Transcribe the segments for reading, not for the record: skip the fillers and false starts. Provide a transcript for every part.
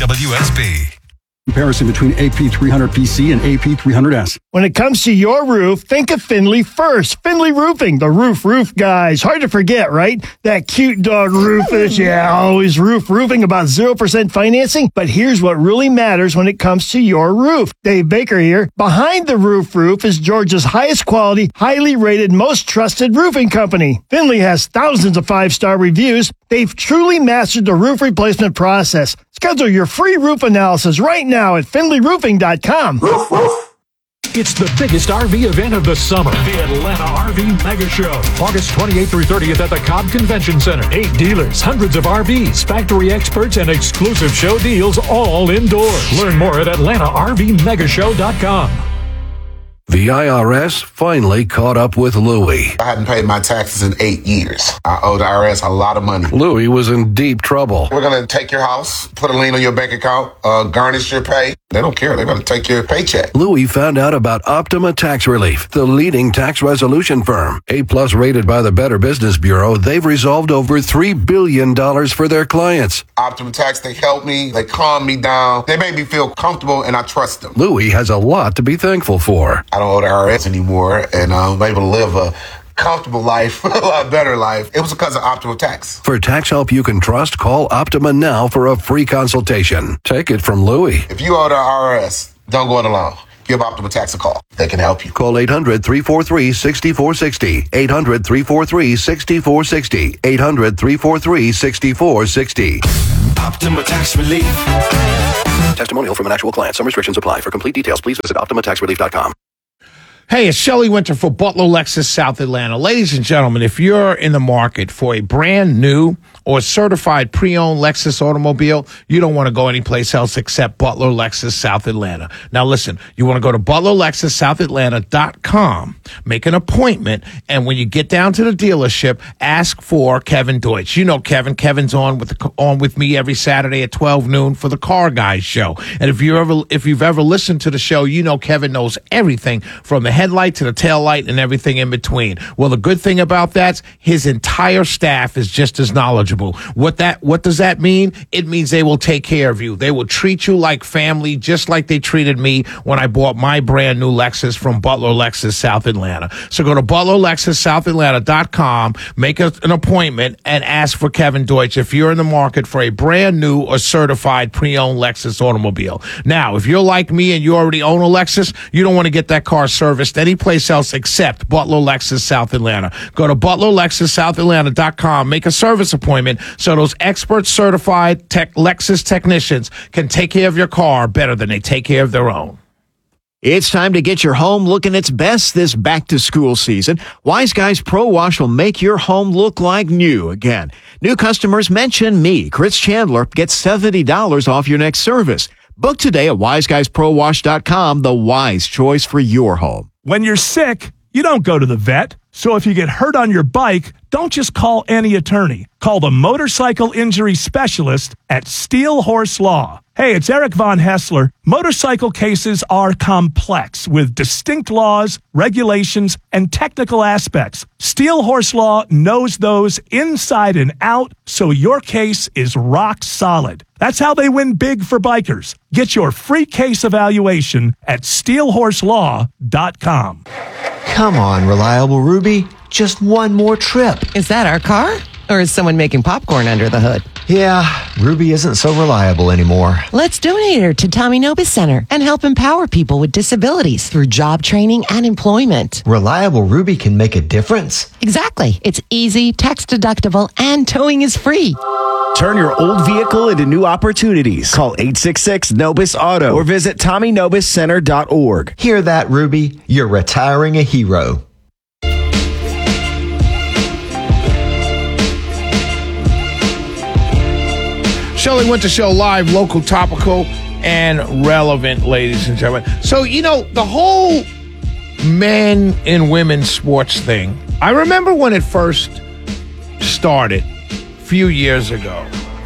WSB. Comparison between AP300PC and AP300S. When it comes to your roof, think of Finley first. Finley Roofing, the roof guys. Hard to forget, right? That cute dog Rufus. Yeah, always roofing, about 0% financing. But here's what really matters when it comes to your roof. Dave Baker here. Behind the roof is Georgia's highest quality, highly rated, most trusted roofing company. Finley has thousands of 5-star reviews. They've truly mastered the roof replacement process. Schedule your free roof analysis right now at finleyroofing.com. It's the biggest RV event of the summer, the Atlanta RV Mega Show. August 28th through 30th at the Cobb Convention Center. 8 dealers, hundreds of RVs, factory experts, and exclusive show deals all indoors. Learn more at AtlantaRVMegashow.com. The IRS finally caught up with Louie. I hadn't paid my taxes in 8 years. I owe the IRS a lot of money. Louie was in deep trouble. We're going to take your house, put a lien on your bank account, garnish your pay. They don't care. They're going to take your paycheck. Louie found out about Optima Tax Relief, the leading tax resolution firm. A-plus rated by the Better Business Bureau, they've resolved over $3 billion for their clients. Optima Tax, they help me. They calm me down. They make me feel comfortable, and I trust them. Louie has a lot to be thankful for. I don't owe the IRS anymore, and I'm able to live a comfortable life, a lot better life. It was because of Optima Tax. For tax help you can trust, call Optima now for a free consultation. Take it from Louie. If you owe the IRS, don't go it alone. Give Optima Tax a call. They can help you. Call 800-343-6460. 800-343-6460. 800-343-6460. Optima Tax Relief. Testimonial from an actual client. Some restrictions apply. For complete details, please visit OptimaTaxRelief.com. Hey, it's Shelley Winter for Butler Lexus South Atlanta. Ladies and gentlemen, if you're in the market for a brand new or certified pre-owned Lexus automobile, you don't want to go anyplace else except Butler Lexus South Atlanta. Now listen, you want to go to ButlerLexusSouthAtlanta.com, make an appointment, and when you get down to the dealership, ask for Kevin Deutsch. You know Kevin. Kevin's on with me every Saturday at 12 noon for the Car Guys show. And if you've ever listened to the show, you know Kevin knows everything from the headlight to the tail light and everything in between. Well, the good thing about that, his entire staff is just as knowledgeable. What does that mean? It means they will take care of you. They will treat you like family, just like they treated me when I bought my brand new Lexus from Butler Lexus South Atlanta. So go to ButlerLexusSouthAtlanta.com, make an appointment, and ask for Kevin Deutsch if you're in the market for a brand new or certified pre-owned Lexus automobile. Now, if you're like me and you already own a Lexus, you don't want to get that car serviced any place else except Butler Lexus South Atlanta. Go to ButlerLexusSouthAtlanta.com, make a service appointment so those expert certified Lexus technicians can take care of your car better than they take care of their own. It's time to get your home looking its best this back-to-school season. Wise Guys Pro Wash will make your home look like new again. New customers mention me, Chris Chandler, get $70 off your next service. Book today at wiseguysprowash.com, the wise choice for your home. When you're sick, you don't go to the vet. So if you get hurt on your bike, don't just call any attorney. Call the motorcycle injury specialist at Steel Horse Law. Hey, it's Eric Von Hessler. Motorcycle cases are complex with distinct laws, regulations, and technical aspects. Steel Horse Law knows those inside and out, so your case is rock solid. That's how they win big for bikers. Get your free case evaluation at steelhorselaw.com. Come on, Reliable Ruby. Just one more trip. Is that our car? Or is someone making popcorn under the hood? Yeah, Ruby isn't so reliable anymore. Let's donate her to Tommy Nobis Center and help empower people with disabilities through job training and employment. Reliable Ruby can make a difference. Exactly. It's easy, tax deductible, and towing is free. Turn your old vehicle into new opportunities. Call 866-NOBIS-AUTO or visit TommyNobisCenter.org. Hear that, Ruby? You're retiring a hero. Shelley Winter Show live, local, topical, and relevant, ladies and gentlemen. So, you know, the whole men and women sports thing, I remember when it first started a few years ago,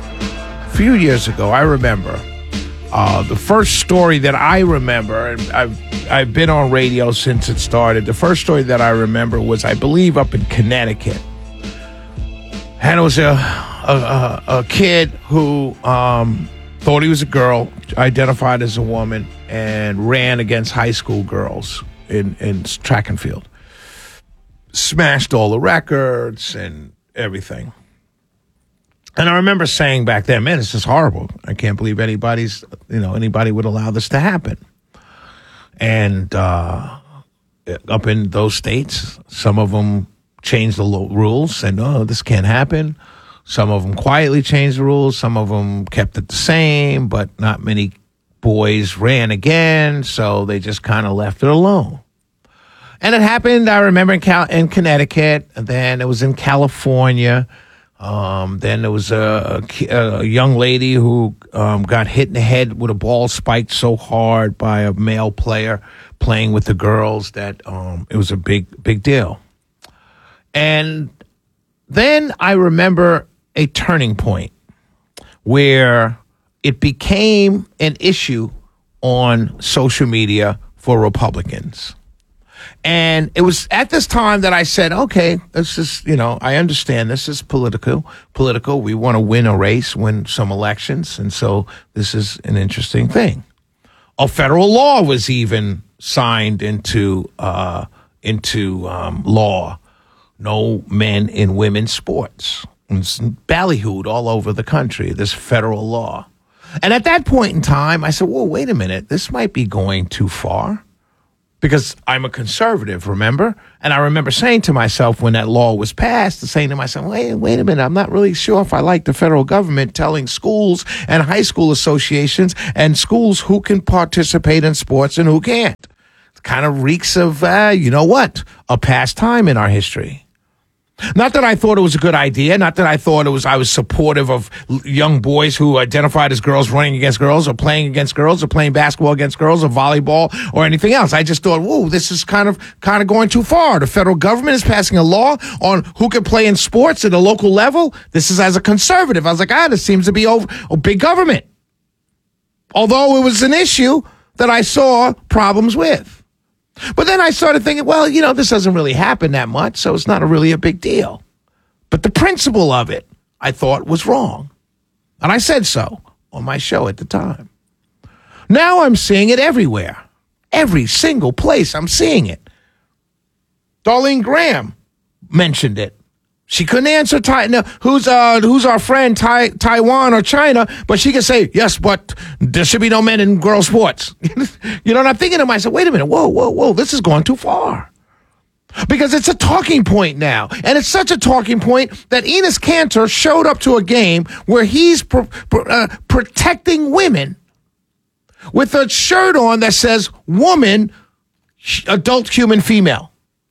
I remember the first story that I remember, and I've been on radio since it started. The first story that I remember was, I believe, up in Connecticut. And it was a kid who thought he was a girl, identified as a woman, and ran against high school girls in track and field. Smashed all the records and everything. And I remember saying back then, man, this is horrible. I can't believe anybody would allow this to happen. And up in those states, some of them changed the rules, said, no, this can't happen. Some of them quietly changed the rules. Some of them kept it the same, but not many boys ran again, so they just kind of left it alone. And it happened, I remember, in Connecticut, and then it was in California. Then there was a young lady who got hit in the head with a ball spiked so hard by a male player playing with the girls that it was a big deal. And then I remember a turning point where it became an issue on social media for Republicans. And it was at this time that I said, okay, this is, I understand this is political. We want to win a race, win some elections. And so this is an interesting thing. A federal law was even signed into law. No men in women's sports. It's ballyhooed all over the country, this federal law. And at that point in time, I said, whoa, wait a minute. This might be going too far. Because I'm a conservative, remember? And I remember saying to myself when that law was passed, saying to myself, wait a minute, I'm not really sure if I like the federal government telling schools and high school associations and schools who can participate in sports and who can't. It kind of reeks of, a past time in our history. Not that I thought it was a good idea, not that I thought I was supportive of young boys who identified as girls running against girls or playing against girls or playing basketball against girls or volleyball or anything else. I just thought, whoa, this is kind of going too far. The federal government is passing a law on who can play in sports at a local level. This is as a conservative. I was like, this seems to be big government. Although it was an issue that I saw problems with. But then I started thinking, this doesn't really happen that much, so it's not really a big deal. But the principle of it, I thought, was wrong. And I said so on my show at the time. Now I'm seeing it everywhere. Every single place I'm seeing it. Darlene Graham mentioned it. She couldn't answer who's our friend, Taiwan or China, but she could say, yes, but there should be no men in girls' sports. And I'm thinking to myself, wait a minute, whoa, this is going too far. Because it's a talking point now. And it's such a talking point that Enes Kanter showed up to a game where he's protecting women with a shirt on that says woman, adult human female.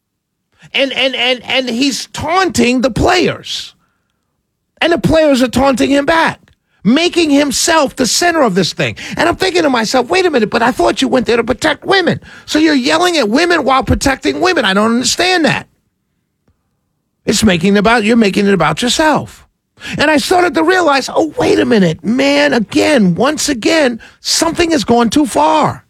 And he's taunting the players. And the players are taunting him back, making himself the center of this thing. And I'm thinking to myself, wait a minute, but I thought you went there to protect women. So you're yelling at women while protecting women. I don't understand that. You're making it about yourself. And I started to realize, wait a minute, man, once again, something has gone too far.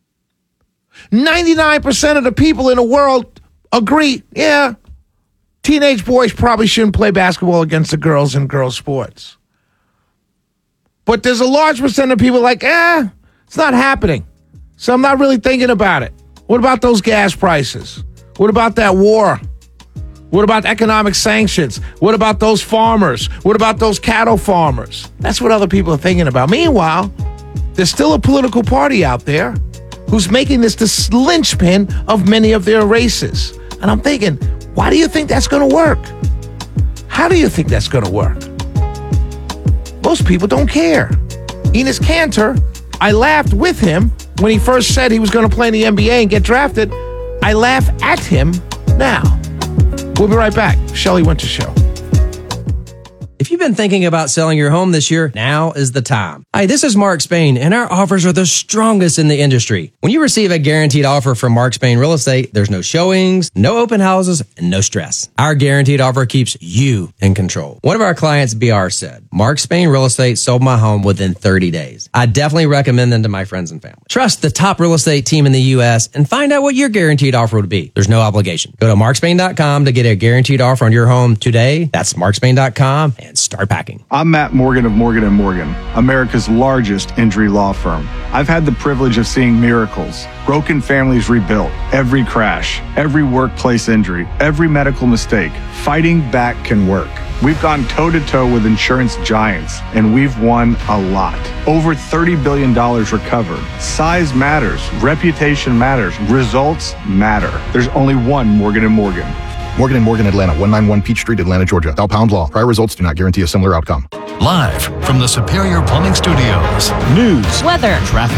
99% of the people in the world agree, teenage boys probably shouldn't play basketball against the girls in girls' sports. But there's a large percent of people like, it's not happening. So I'm not really thinking about it. What about those gas prices? What about that war? What about economic sanctions? What about those farmers? What about those cattle farmers? That's what other people are thinking about. Meanwhile, there's still a political party out there who's making this linchpin of many of their races. And I'm thinking, why do you think that's going to work? How do you think that's going to work? Most people don't care. Enes Kanter, I laughed with him when he first said he was going to play in the NBA and get drafted. I laugh at him now. We'll be right back. Shelley Winter Show. If you've been thinking about selling your home this year, now is the time. Hi, this is Mark Spain, and our offers are the strongest in the industry. When you receive a guaranteed offer from Mark Spain Real Estate, there's no showings, no open houses, and no stress. Our guaranteed offer keeps you in control. One of our clients, BR, said, Mark Spain Real Estate sold my home within 30 days. I definitely recommend them to my friends and family. Trust the top real estate team in the U.S. and find out what your guaranteed offer would be. There's no obligation. Go to markspain.com to get a guaranteed offer on your home today. That's markspain.com. and start packing. I'm Matt Morgan of Morgan & Morgan, America's largest injury law firm. I've had the privilege of seeing miracles, broken families rebuilt, every crash, every workplace injury, every medical mistake. Fighting back can work. We've gone toe-to-toe with insurance giants, and we've won a lot. Over $30 billion recovered. Size matters. Reputation matters. Results matter. There's only one Morgan & Morgan. Morgan & Morgan, Atlanta, 191 Peach Street, Atlanta, Georgia. Thou pound law. Prior results do not guarantee a similar outcome. Live from the Superior Plumbing Studios. News, weather, traffic.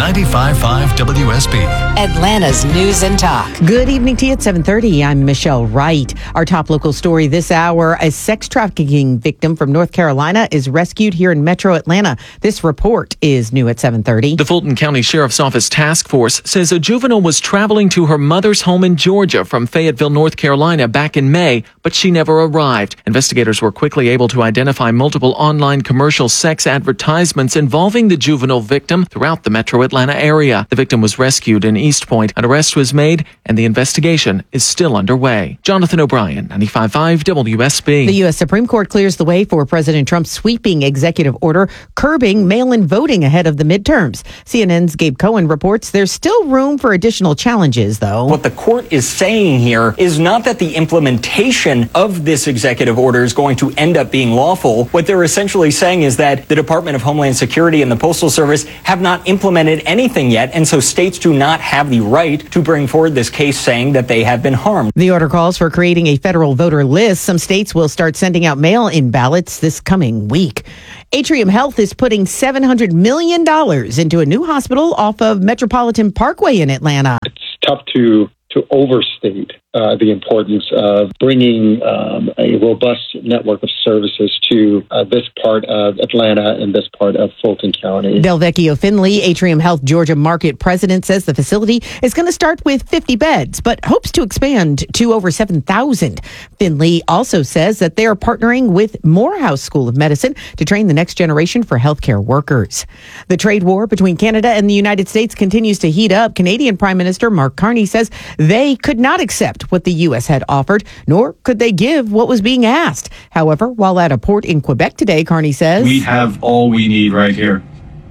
95.5 WSB. Atlanta's News and Talk. Good evening to you at 7:30. I'm Michelle Wright. Our top local story this hour, a sex trafficking victim from North Carolina is rescued here in Metro Atlanta. This report is new at 7:30. The Fulton County Sheriff's Office task force says a juvenile was traveling to her mother's home in Georgia from Fayetteville, North Carolina back in May, but she never arrived. Investigators were quickly able to identify multiple online commercial sex advertisements involving the juvenile victim throughout the Metro Atlanta area. The victim was rescued in East Point. An arrest was made, and the investigation is still underway. Jonathan O'Brien, 95.5 WSB. The U.S. Supreme Court clears the way for President Trump's sweeping executive order curbing mail-in voting ahead of the midterms. CNN's Gabe Cohen reports there's still room for additional challenges, though. What the court is saying here is not that the implementation of this executive order is going to end up being lawful. What they're essentially saying is that the Department of Homeland Security and the Postal Service have not implemented anything yet, and so states do not have the right to bring forward this case saying that they have been harmed. The order calls for creating a federal voter list. Some states will start sending out mail-in ballots this coming week. Atrium Health is putting $700 million into a new hospital off of Metropolitan Parkway in Atlanta. It's tough to overstate the importance of bringing a robust network of services to this part of Atlanta and this part of Fulton County. Delvecchio Finley, Atrium Health Georgia Market president, says the facility is going to start with 50 beds, but hopes to expand to over 7,000. Finley also says that they are partnering with Morehouse School of Medicine to train the next generation for healthcare workers. The trade war between Canada and the United States continues to heat up. Canadian Prime Minister Mark Carney says they could not accept what the U.S. had offered, nor could they give what was being asked. However, while at a port in Quebec today, Carney says, "We have all we need right here.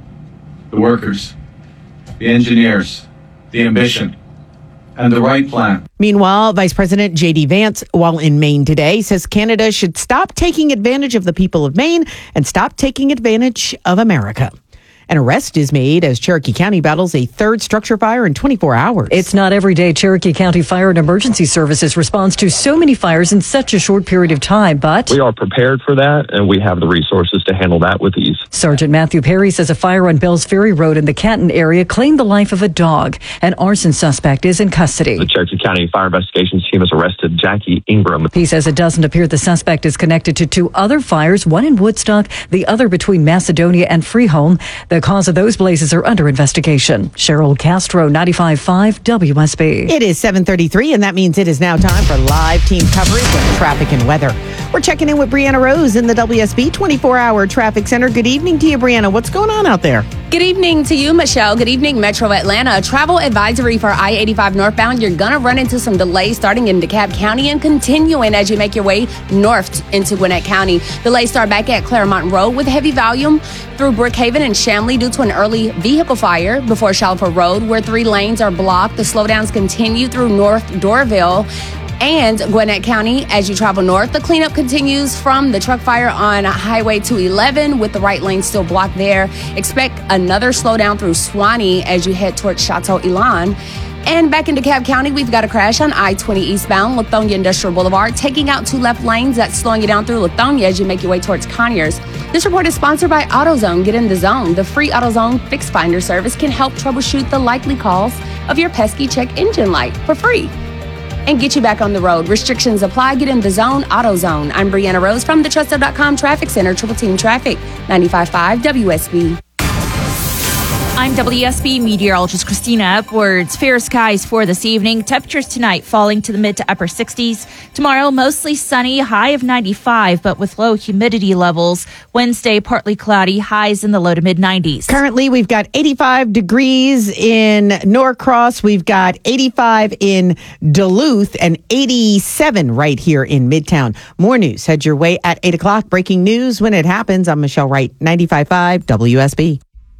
The workers, the engineers, the ambition, and the right plan." Meanwhile, Vice President J.D. Vance, while in Maine today, says Canada should stop taking advantage of the people of Maine and stop taking advantage of America. An arrest is made as Cherokee County battles a third structure fire in 24 hours. It's not every day Cherokee County Fire and Emergency Services responds to so many fires in such a short period of time, but we are prepared for that, and we have the resources to handle that with ease. Sergeant Matthew Perry says a fire on Bells Ferry Road in the Canton area claimed the life of a dog. An arson suspect is in custody. The Cherokee County Fire Investigations Team has arrested Jackie Ingram. He says it doesn't appear the suspect is connected to two other fires, one in Woodstock, the other between Macedonia and Freeholm. The cause of those blazes are under investigation. Cheryl Castro, 95.5 WSB. It is 7:33, and that means it is now time for live team coverage of traffic and weather. We're checking in with Brianna Rose in the WSB 24-hour traffic center. Good evening to you, Brianna. What's going on out there? Good evening to you, Michelle. Good evening, Metro Atlanta. Travel advisory for I-85 northbound. You're going to run into some delays starting in DeKalb County and continuing as you make your way north into Gwinnett County. Delays start back at Claremont Road with heavy volume through Brookhaven and Shamley due to an early vehicle fire before Shalford Road, where 3 lanes are blocked. The slowdowns continue through North Dorville and Gwinnett County as you travel north. The cleanup continues from the truck fire on Highway 211 with the right lane still blocked there. Expect another slowdown through Swanee as you head towards Chateau Elan. And back in DeKalb County, we've got a crash on I-20 eastbound Lithonia Industrial Boulevard, taking out 2 left lanes. That's slowing you down through Lithonia as you make your way towards Conyers. This report is sponsored by AutoZone. Get in the zone. The free AutoZone Fix Finder service can help troubleshoot the likely cause of your pesky check engine light for free and get you back on the road. Restrictions apply. Get in the zone. AutoZone. I'm Brianna Rose from the Trusto.com Traffic Center. Triple Team Traffic, 95.5 WSB. I'm WSB meteorologist Christina Upwards. Fair skies for this evening. Temperatures tonight falling to the mid to upper 60s. Tomorrow, mostly sunny, high of 95, but with low humidity levels. Wednesday, partly cloudy, highs in the low to mid 90s. Currently, we've got 85 degrees in Norcross. We've got 85 in Duluth and 87 right here in Midtown. More news head your way at 8 o'clock. Breaking news when it happens. I'm Michelle Wright, 95.5 WSB.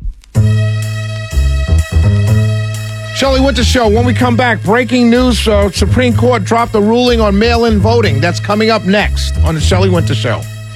Shelley Winter Show. When we come back, breaking news. Supreme Court dropped a ruling on mail-in voting. That's coming up next on the Shelley Winter Show.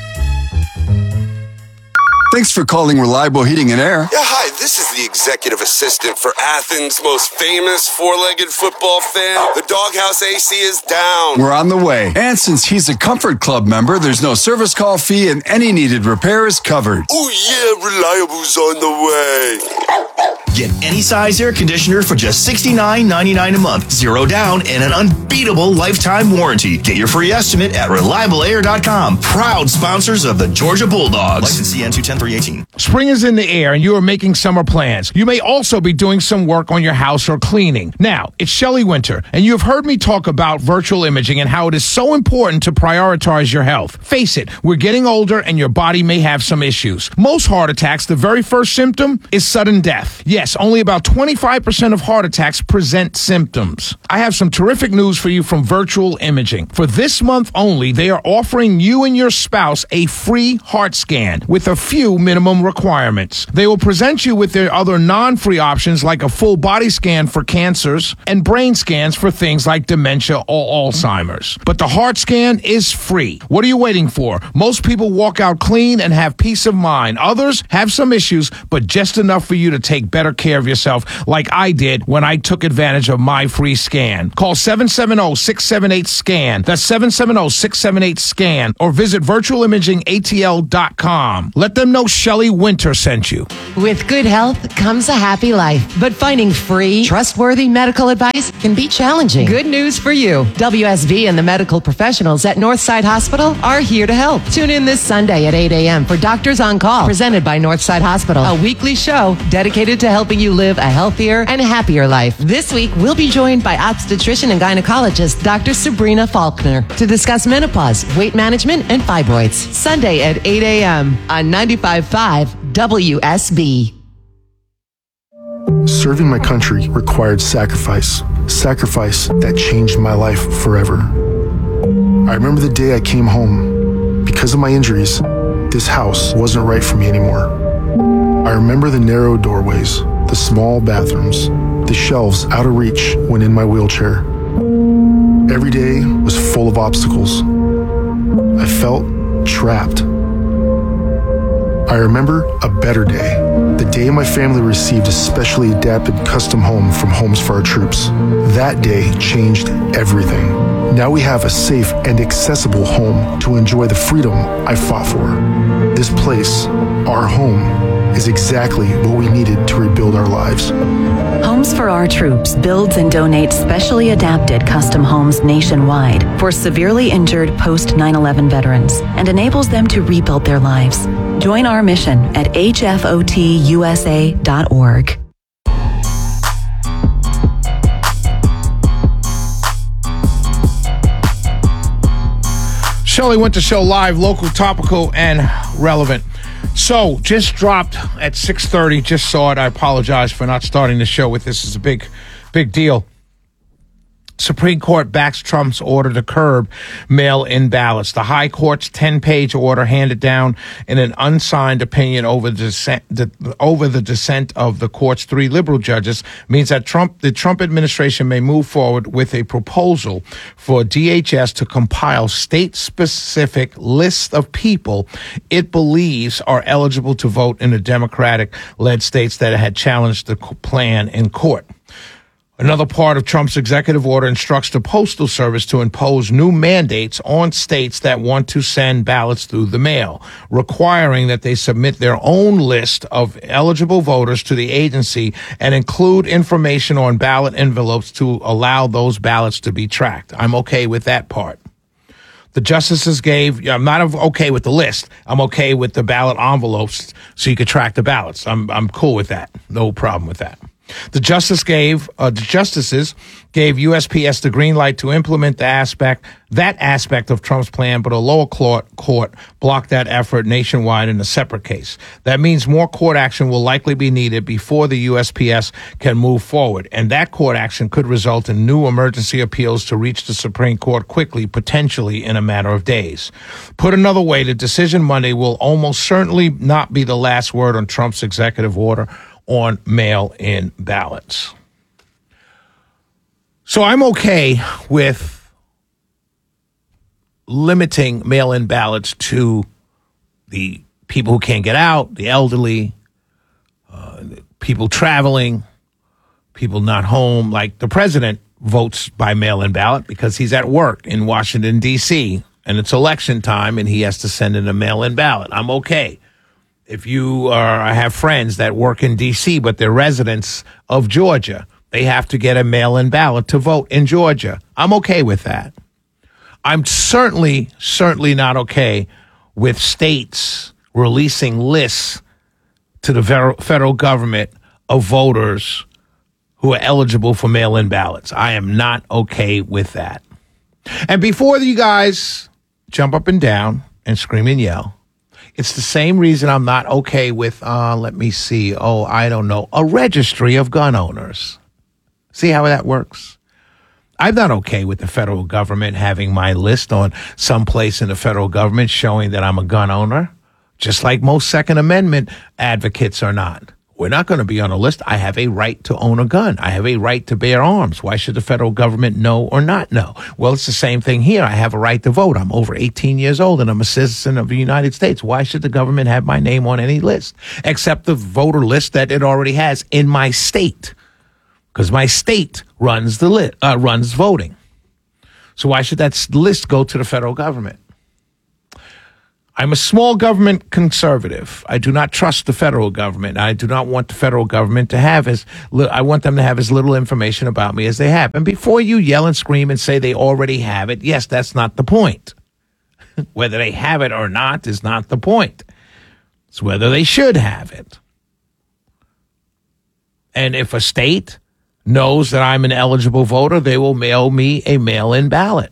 Thanks for calling Reliable Heating and Air. Yeah, hi, this is the executive assistant for Athens' most famous four-legged football fan. The Doghouse AC is down. We're on the way. And since he's a Comfort Club member, there's no service call fee and any needed repair is covered. Oh yeah, Reliable's on the way. Get any size air conditioner for just $69.99 a month. Zero down and an unbeatable lifetime warranty. Get your free estimate at ReliableAir.com. Proud sponsors of the Georgia Bulldogs. License CN 210-318. Spring is in the air and you are making summer plans. You may also be doing some work on your house or cleaning. Now, it's Shelley Winter, and you have heard me talk about virtual imaging and how it is so important to prioritize your health. Face it, we're getting older and your body may have some issues. Most heart attacks, the very first symptom is sudden death. Yes, only about 25% of heart attacks present symptoms. I have some terrific news for you from Virtual Imaging. For this month only, they are offering you and your spouse a free heart scan with a few minimum requirements. They will present you with their other non-free options like a full body scan for cancers and brain scans for things like dementia or Alzheimer's. But the heart scan is free. What are you waiting for? Most people walk out clean and have peace of mind. Others have some issues, but just enough for you to take better care of yourself like I did when I took advantage of my free scan. Call 770-678-SCAN. That's 770-678-SCAN or visit virtualimagingatl.com. Let them know Shelley Winter sent you. With good health comes a happy life, but finding free, trustworthy medical advice can be challenging. Good news for you. WSB and the medical professionals at Northside Hospital are here to help. Tune in this Sunday at 8 a.m. for Doctors on Call, presented by Northside Hospital, a weekly show dedicated to helping you live a healthier and happier life. This week, we'll be joined by obstetrician and gynecologist Dr. Sabrina Faulkner to discuss menopause, weight management, and fibroids. Sunday at 8 a.m. on 95.5 WSB. Serving my country required sacrifice that changed my life forever. I remember the day I came home. Because of my injuries, this house wasn't right for me anymore. I remember the narrow doorways, the small bathrooms, the shelves out of reach when in my wheelchair. Every day was full of obstacles. I felt trapped. I remember a better day, the day my family received a specially adapted custom home from Homes for Our Troops. That day changed everything. Now we have a safe and accessible home to enjoy the freedom I fought for. This place, our home, is exactly what we needed to rebuild our lives. Homes for Our Troops builds and donates specially adapted custom homes nationwide for severely injured post 9/11 veterans and enables them to rebuild their lives. Join our mission at hfotusa.org. Shelley Winter Show live, local, topical, and relevant. So, just dropped at 6:30. Just saw it. I apologize for not starting the show with this. It's a big deal. Supreme Court backs Trump's order to curb mail-in ballots. The High Court's 10-page order handed down in an unsigned opinion over the dissent of the court's three liberal judges means that the Trump administration may move forward with a proposal for DHS to compile state-specific lists of people it believes are eligible to vote in the Democratic-led states that had challenged the plan in court. Another part of Trump's executive order instructs the Postal Service to impose new mandates on states that want to send ballots through the mail, requiring that they submit their own list of eligible voters to the agency and include information on ballot envelopes to allow those ballots to be tracked. I'm okay with that part. The justices I'm not okay with the list. I'm okay with the ballot envelopes so you could track the ballots. I'm cool with that. No problem with that. The justices gave USPS the green light to implement that aspect of Trump's plan, but a lower court blocked that effort nationwide in a separate case. That means more court action will likely be needed before the USPS can move forward, and that court action could result in new emergency appeals to reach the Supreme Court quickly, potentially in a matter of days. Put another way, the decision Monday will almost certainly not be the last word on Trump's executive order on mail-in ballots. So I'm okay with limiting mail-in ballots to the people who can't get out, the elderly, people traveling, people not home. Like the president votes by mail-in ballot because he's at work in Washington, D.C., and it's election time, and he has to send in a mail-in ballot. I'm okay. If I have friends that work in D.C., but they're residents of Georgia, they have to get a mail-in ballot to vote in Georgia. I'm okay with that. I'm certainly not okay with states releasing lists to the federal government of voters who are eligible for mail-in ballots. I am not okay with that. And before you guys jump up and down and scream and yell, it's the same reason I'm not okay with, a registry of gun owners. See how that works? I'm not okay with the federal government having my list on some place in the federal government showing that I'm a gun owner, just like most Second Amendment advocates are not. We're not going to be on a list. I have a right to own a gun. I have a right to bear arms. Why should the federal government know or not know? Well, it's the same thing here. I have a right to vote. I'm over 18 years old and I'm a citizen of the United States. Why should the government have my name on any list except the voter list that it already has in my state? Because my state runs runs voting. So why should that list go to the federal government? I'm a small government conservative. I do not trust the federal government. I do not want the federal government to have I want them to have as little information about me as they have. And before you yell and scream and say they already have it, yes, that's not the point. Whether they have it or not is not the point. It's whether they should have it. And if a state knows that I'm an eligible voter, they will mail me a mail-in ballot.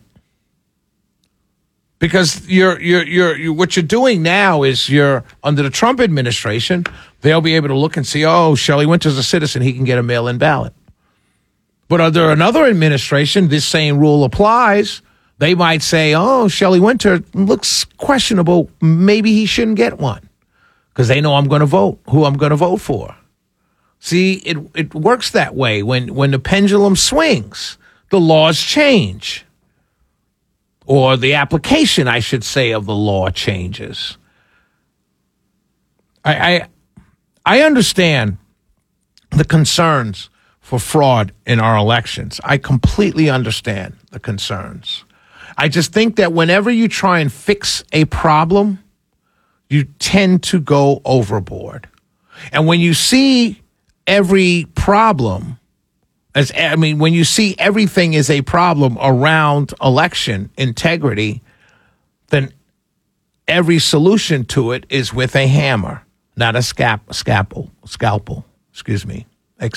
Because what you're doing now is you're under the Trump administration, they'll be able to look and see, Shelley Winter's a citizen, he can get a mail-in ballot. But under another administration, this same rule applies. They might say, Shelley Winter looks questionable. Maybe he shouldn't get one. Because they know I'm going to vote, who I'm going to vote for. See, it works that way. When the pendulum swings, the laws change. Or the application, I should say, of the law changes. I understand the concerns for fraud in our elections. I completely understand the concerns. I just think that whenever you try and fix a problem, you tend to go overboard. And when you see every problem, when you see everything is a problem around election integrity, then every solution to it is with a hammer, not a scalpel. Excuse me.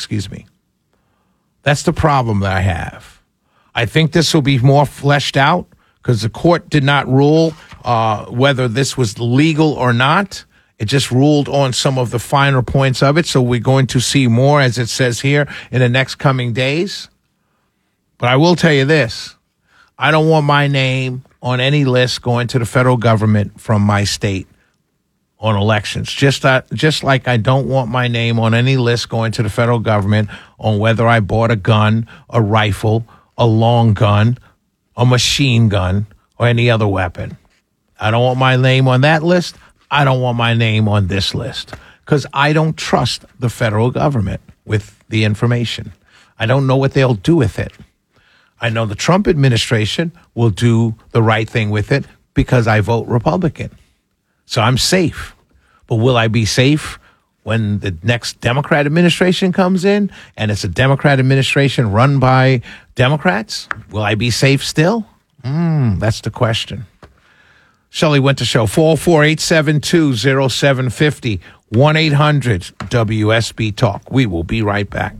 That's the problem that I have. I think this will be more fleshed out because the court did not rule whether this was legal or not. It just ruled on some of the finer points of it. So we're going to see more, as it says here, in the next coming days. But I will tell you this. I don't want my name on any list going to the federal government from my state on elections. Just like I don't want my name on any list going to the federal government on whether I bought a gun, a rifle, a long gun, a machine gun, or any other weapon. I don't want my name on that list. I don't want my name on this list because I don't trust the federal government with the information. I don't know what they'll do with it. I know the Trump administration will do the right thing with it because I vote Republican. So I'm safe. But will I be safe when the next Democrat administration comes in and it's a Democrat administration run by Democrats? Will I be safe still? That's the question. Shelley Winter Show, 404-872-0750, 1-800-WSB Talk. We will be right back.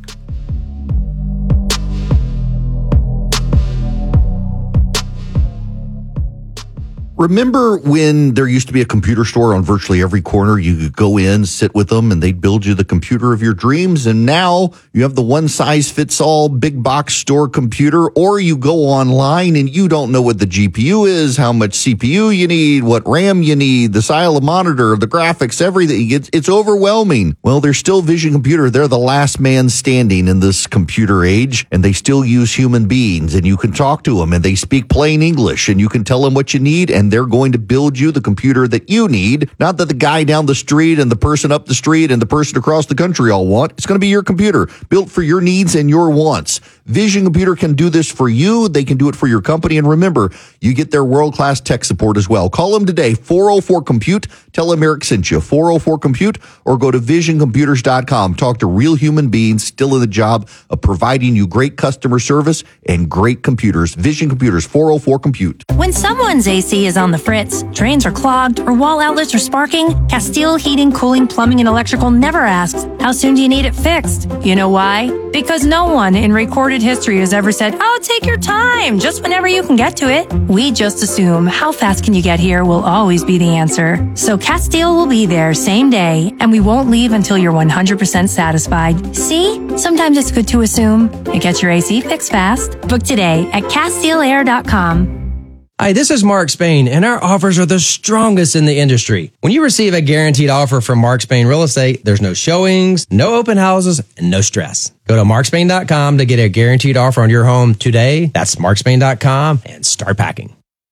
Remember when there used to be a computer store on virtually every corner? You could go in, sit with them, and they'd build you the computer of your dreams. And now you have the one-size-fits-all big box store computer, or you go online and you don't know what the GPU is, how much CPU you need, what RAM you need, the style of monitor, the graphics, everything. It's overwhelming. Well, there's still Vision Computer. They're the last man standing in this computer age, and they still use human beings, and you can talk to them, and they speak plain English, and you can tell them what you need, and they're going to build you the computer that you need, not that the guy down the street and the person up the street and the person across the country all want. It's going to be your computer, built for your needs and your wants. Vision Computer can do this for you. They can do it for your company. And remember, you get their world-class tech support as well. Call them today, 404-COMPUTE. Tell them Eric sent you, 404-COMPUTE, or go to visioncomputers.com. Talk to real human beings still in the job of providing you great customer service and great computers. Vision Computers, 404-COMPUTE. When someone's AC is on the fritz, drains are clogged, or wall outlets are sparking, Castile Heating, Cooling, Plumbing, and Electrical never asks, how soon do you need it fixed? You know why? Because no one in recorded history has ever said, oh, take your time, just whenever you can get to it. We just assume how fast can you get here will always be the answer. So Castile will be there same day, and we won't leave until you're 100% satisfied. See? Sometimes it's good to assume. It gets your AC fixed fast. Book today at CastileAir.com. Hi, this is Mark Spain, and our offers are the strongest in the industry. When you receive a guaranteed offer from Mark Spain Real Estate, there's no showings, no open houses, and no stress. Go to markspain.com to get a guaranteed offer on your home today. That's markspain.com, and start packing.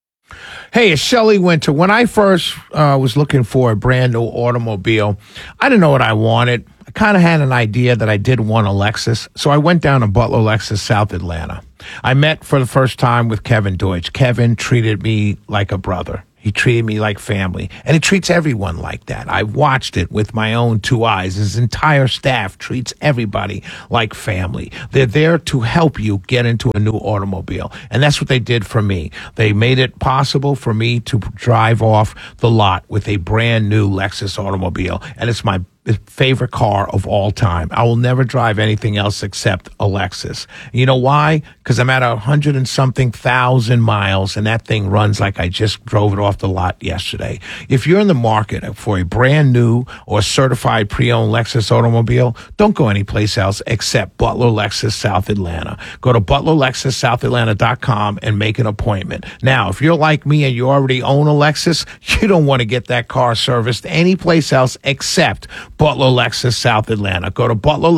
Hey, it's Shelley Winter. When I first was looking for a brand new automobile, I didn't know what I wanted. I kind of had an idea that I did want a Lexus, so I went down to Butler Lexus, South Atlanta. I met for the first time with Kevin Deutsch. Kevin treated me like a brother. He treated me like family, and he treats everyone like that. I watched it with my own two eyes. His entire staff treats everybody like family. They're there to help you get into a new automobile, and that's what they did for me. They made it possible for me to drive off the lot with a brand new Lexus automobile, and it's my favorite car of all time. I will never drive anything else except a Lexus. You know why? Because I'm at 100 and something thousand miles, and that thing runs like I just drove it off the lot yesterday. If you're in the market for a brand new or certified pre-owned Lexus automobile, don't go anyplace else except Butler Lexus South Atlanta. Go to ButlerLexusSouthAtlanta.com and make an appointment. Now, if you're like me and you already own a Lexus, you don't want to get that car serviced anyplace else except Butler Lexus South Atlanta. Go to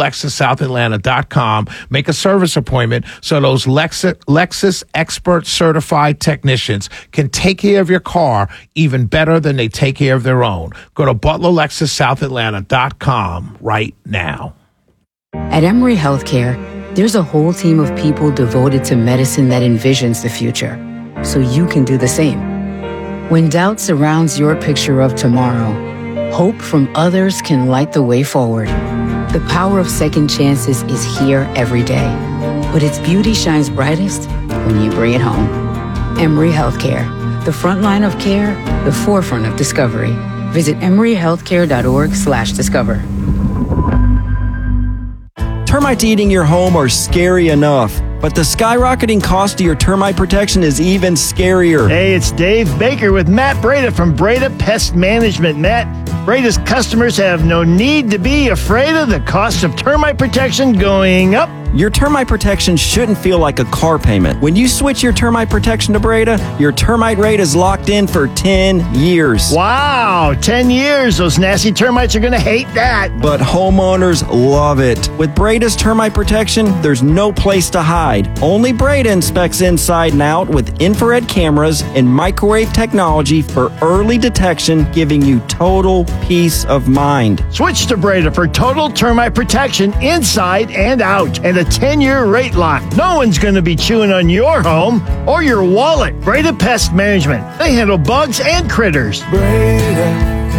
ButlerLexusSouthAtlanta.com, make a service appointment so those Lexus expert certified technicians can take care of your car even better than they take care of their own. Go to ButlerLexusSouthAtlanta.com right now. At Emory Healthcare, there's a whole team of people devoted to medicine that envisions the future, so you can do the same. When doubt surrounds your picture of tomorrow, hope from others can light the way forward. The power of second chances is here every day, but its beauty shines brightest when you bring it home. Emory Healthcare, the front line of care, the forefront of discovery. Visit emoryhealthcare.org/discover. Termites eating your home are scary enough, but the skyrocketing cost of your termite protection is even scarier. Hey, it's Dave Baker with Matt Breda from Breda Pest Management. Matt, Breda's customers have no need to be afraid of the cost of termite protection going up. Your termite protection shouldn't feel like a car payment. When you switch your termite protection to Breda, your termite rate is locked in for 10 years. Wow, 10 years. Those nasty termites are going to hate that. But homeowners love it. With Breda's termite protection, there's no place to hide. Only Breda inspects inside and out with infrared cameras and microwave technology for early detection, giving you total peace of mind. Switch to Breda for total termite protection inside and out, and a 10-year rate lock. No one's going to be chewing on your home or your wallet. Breda Pest Management. They handle bugs and critters. Breda,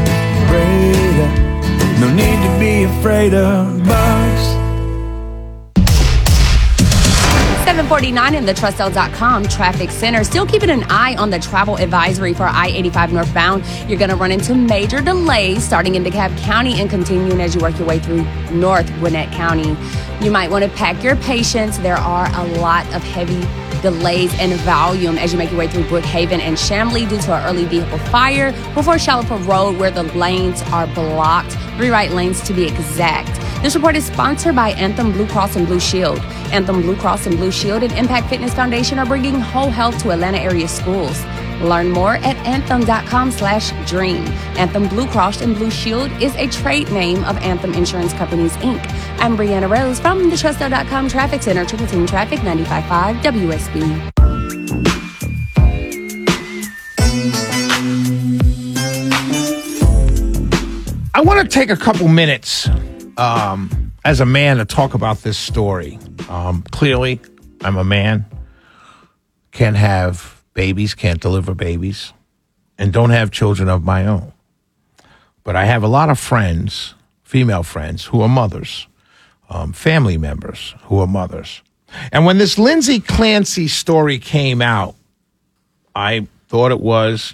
no need to be afraid of bugs. 249 in the TrustL.com traffic center. Still keeping an eye on the travel advisory for I-85 northbound. You're going to run into major delays starting in DeKalb County and continuing as you work your way through North Gwinnett County. You might want to pack your patience. There are a lot of heavy delays and volume as you make your way through Brookhaven and Chamblee due to an early vehicle fire before Shalapa Road where the lanes are blocked. 3 right lanes to be exact. This report is sponsored by Anthem Blue Cross and Blue Shield. Anthem Blue Cross and Blue Shield and Impact Fitness Foundation are bringing whole health to Atlanta area schools. Learn more at anthem.com/dream. Anthem Blue Cross and Blue Shield is a trade name of Anthem Insurance Companies, Inc. I'm Brianna Rose from the TrustL.com Traffic Center, Triple Team Traffic 95.5 WSB. I want to take a couple minutes as a man to talk about this story. Clearly, I'm a man, can't have babies, can't deliver babies, and don't have children of my own. But I have a lot of friends, female friends, who are mothers, family members who are mothers. And when this Lindsay Clancy story came out, I thought it was,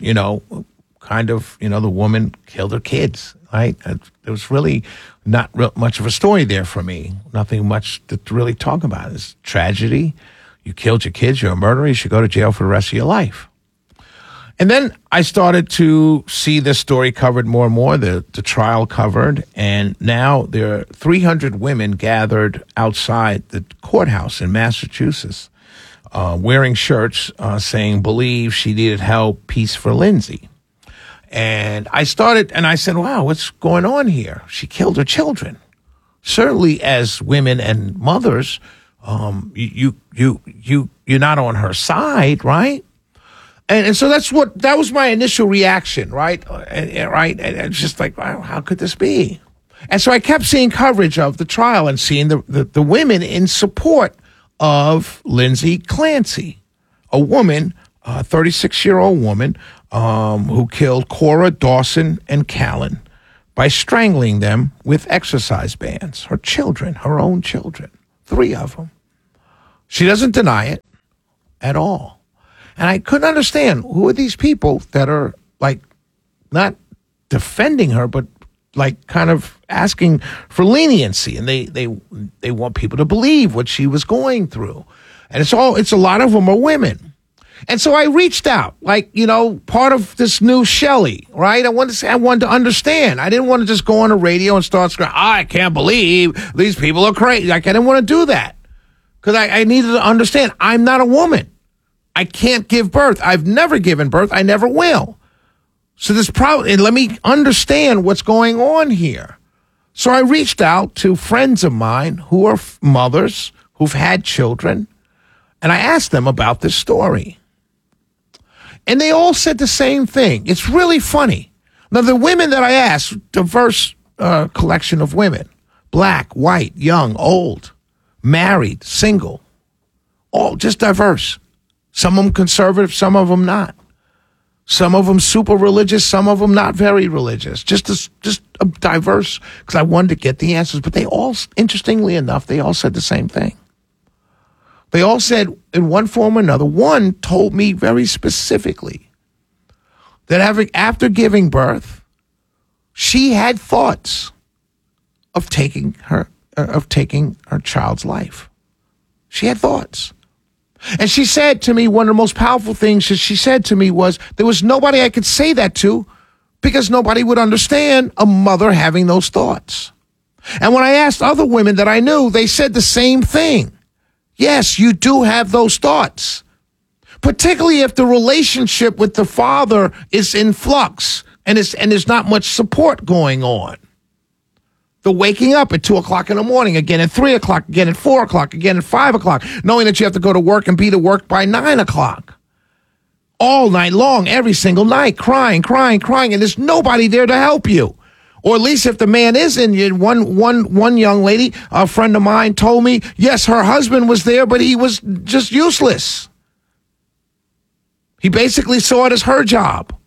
the woman killed her kids, right? There was really not much of a story there for me. Nothing much to really talk about. It's tragedy. You killed your kids. You're a murderer. You should go to jail for the rest of your life. And then I started to see this story covered more and more, the trial covered. And now there are 300 women gathered outside the courthouse in Massachusetts wearing shirts saying, "Believe she needed help, peace for Lindsay." And I said, wow, what's going on here? She killed her children. Certainly as women and mothers, you're not on her side, right? And so that was my initial reaction, right? And it's just like, wow, how could this be? And so I kept seeing coverage of the trial and seeing the women in support of Lindsay Clancy, a woman, a 36-year-old woman, who killed Cora, Dawson, and Callan by strangling them with exercise bands. Her children, her own children, 3 of them. She doesn't deny it at all. And I couldn't understand who are these people that are like not defending her, but like kind of asking for leniency. And they want people to believe what she was going through. And it's a lot of them are women. And so I reached out, part of this new Shelley, right? I wanted to understand. I didn't want to just go on the radio and start screaming, I can't believe these people are crazy. I didn't want to do that because I needed to understand I'm not a woman. I can't give birth. I've never given birth. I never will. So let me understand what's going on here. So I reached out to friends of mine who are mothers who've had children, and I asked them about this story. And they all said the same thing. It's really funny. Now, the women that I asked, diverse collection of women, black, white, young, old, married, single, all just diverse. Some of them conservative, some of them not. Some of them super religious, some of them not very religious. Just a diverse, because I wanted to get the answers. But they all, interestingly enough, they all said the same thing. They all said in one form or another, one told me very specifically that after giving birth, she had thoughts of taking her child's life. She had thoughts. And she said to me, one of the most powerful things that she said to me was, there was nobody I could say that to because nobody would understand a mother having those thoughts. And when I asked other women that I knew, they said the same thing. Yes, you do have those thoughts, particularly if the relationship with the father is in flux and there's not much support going on. The waking up at 2 o'clock in the morning, again at 3 o'clock, again at 4 o'clock, again at 5 o'clock, knowing that you have to go to work and be to work by 9 o'clock. All night long, every single night, crying, and there's nobody there to help you. Or at least if the man is in you, one young lady, a friend of mine told me, yes, her husband was there, but he was just useless. He basically saw it as her job.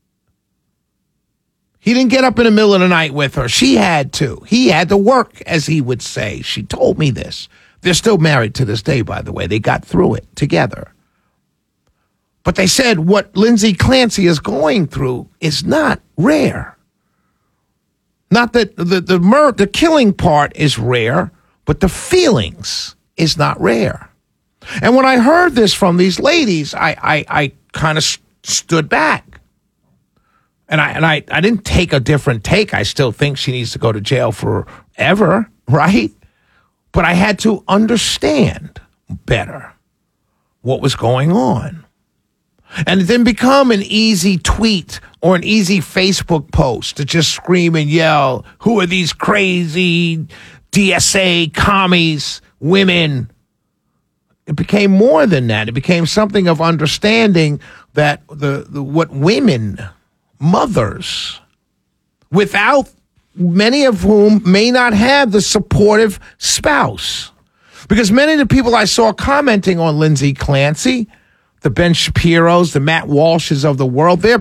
He didn't get up in the middle of the night with her. She had to. He had to work, as he would say. She told me this. They're still married to this day, by the way. They got through it together. But they said what Lindsay Clancy is going through is not rare. Not that the killing part is rare, but the feelings is not rare. And when I heard this from these ladies, I kind of stood back. And I didn't take a different take. I still think she needs to go to jail forever, right? But I had to understand better what was going on. And it didn't become an easy tweet or an easy Facebook post to just scream and yell, who are these crazy DSA commies, women? It became more than that. It became something of understanding that what women, mothers, without many of whom may not have the supportive spouse. Because many of the people I saw commenting on Lindsay Clancy, the Ben Shapiros, the Matt Walshes of the world, their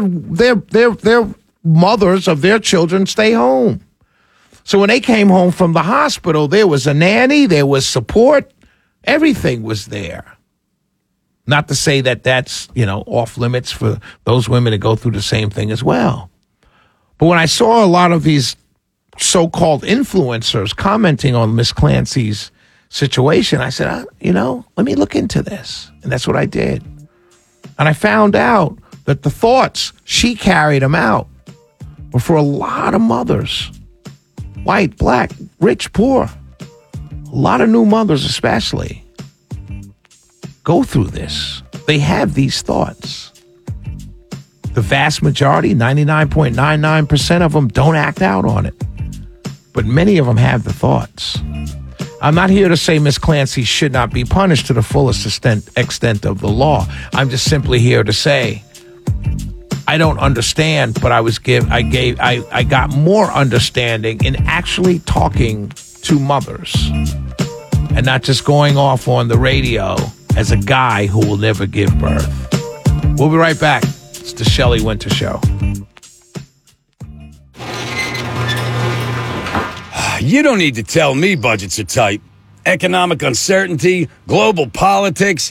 mothers of their children stay home. So when they came home from the hospital, there was a nanny, there was support, everything was there. Not to say that that's, off limits for those women to go through the same thing as well. But when I saw a lot of these so-called influencers commenting on Miss Clancy's situation, I said, let me look into this. And that's what I did. And I found out that the thoughts, she carried them out, were for a lot of mothers. White, black, rich, poor. A lot of new mothers especially go through this. They have these thoughts. The vast majority, 99.99% of them, don't act out on it. But many of them have the thoughts. I'm not here to say Miss Clancy should not be punished to the fullest extent of the law. I'm just simply here to say I don't understand, but I got more understanding in actually talking to mothers and not just going off on the radio as a guy who will never give birth. We'll be right back. It's the Shelley Winter Show. You don't need to tell me budgets are tight. Economic uncertainty, global politics,